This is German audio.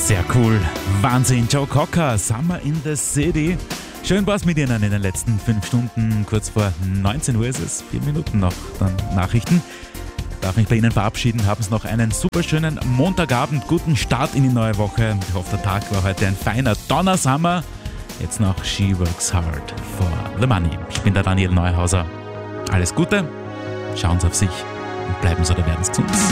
Sehr cool. Wahnsinn. Joe Cocker, Summer in the City. Schön war's mit Ihnen in den letzten 5 Stunden. Kurz vor 19 Uhr ist es. 4 Minuten noch, dann Nachrichten. Darf mich bei Ihnen verabschieden. Haben Sie noch einen super schönen Montagabend. Guten Start in die neue Woche. Ich hoffe, der Tag war heute ein feiner Donnersummer. Jetzt noch She Works Hard for the Money. Ich bin der Daniel Neuhauser. Alles Gute. Schauen Sie auf sich und bleiben Sie oder werden Sie gesund.